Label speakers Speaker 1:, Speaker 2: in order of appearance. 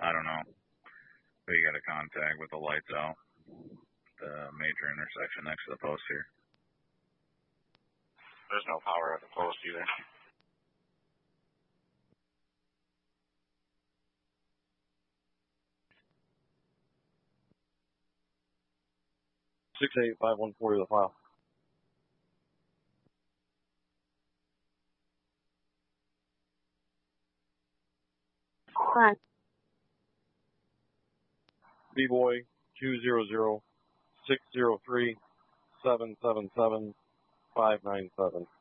Speaker 1: I don't know. We got a contact with the lights out. The major intersection next to the post here. There's no power at the post either.
Speaker 2: Six 85140 the file.
Speaker 3: Hi.
Speaker 2: B-Boy 200-603-777-597.